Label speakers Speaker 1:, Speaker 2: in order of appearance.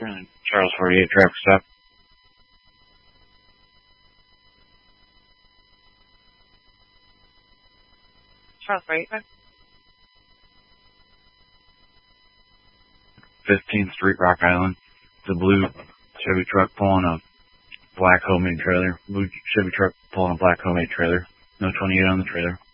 Speaker 1: Charles 48 traffic stop.
Speaker 2: Charles 48.
Speaker 1: 15th Street, Rock Island. The blue Chevy truck pulling a black homemade trailer. Blue Chevy truck pulling a black homemade trailer. No 28 on the trailer.